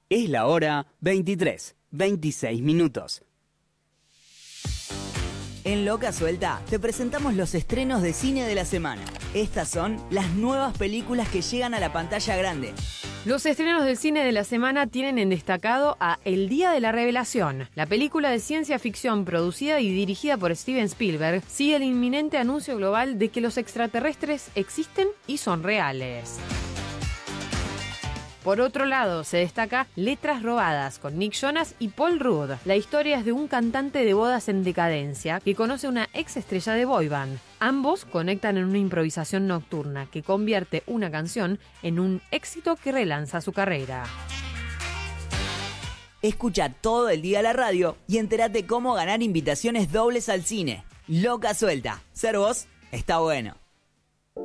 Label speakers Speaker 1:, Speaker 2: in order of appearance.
Speaker 1: Es la hora 23:26.
Speaker 2: En Loca Suelta te presentamos los estrenos de cine de la semana. Estas son las nuevas películas que llegan a la pantalla grande.
Speaker 3: Los estrenos del cine de la semana tienen en destacado a El Día de la Revelación. La película de ciencia ficción producida y dirigida por Steven Spielberg sigue el inminente anuncio global de que los extraterrestres existen y son reales. Por otro lado, se destaca Letras Robadas, con Nick Jonas y Paul Rudd. La historia es de un cantante de bodas en decadencia que conoce a una ex estrella de boy band. Ambos conectan en una improvisación nocturna que convierte una canción en un éxito que relanza su carrera.
Speaker 2: Escucha todo el día la radio y entérate cómo ganar invitaciones dobles al cine. Loca Suelta. Ser vos está bueno.